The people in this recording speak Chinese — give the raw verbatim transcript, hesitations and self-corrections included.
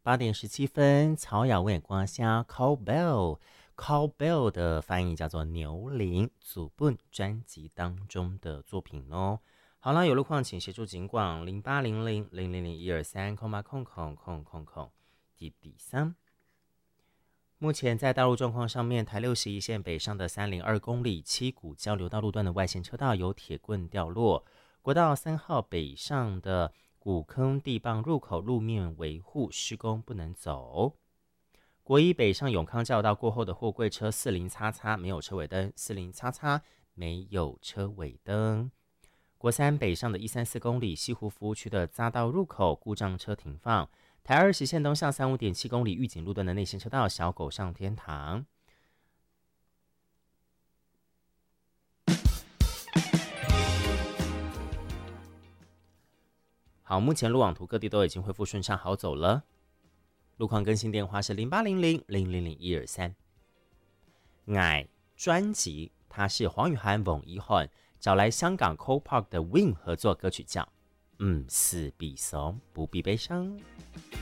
八点十七分，曹雅问光虾 Call Bell。Call Bell 的翻译叫做牛铃，祖本专辑当中的作品哦。好了，有路况请协助警广零八零零零零零一二三空八空空空空空第第三。目前在道路状况上面，台六十一线北上的三零二公里七股交流道路段的外线车道有铁棍掉落，国道三号北上的古坑地磅入口路面维护施工不能走。国一北上永康交流道过后的货柜车四零叉叉没有车尾灯，四零叉叉没有车尾灯。国三北上的一三四公里西湖服务区的匝道入口故障车停放。台二十线东向三五点七公里预警路段的内线车道小狗上天堂。好，目前路网图各地都已经恢复顺畅好走了。路况更新电话是零八零零零零零一二三。爱专辑，它是黄宇涵、翁一汉找来香港 Cold Park 的 Win 合作歌曲叫《唔是悲伤，不必悲伤》。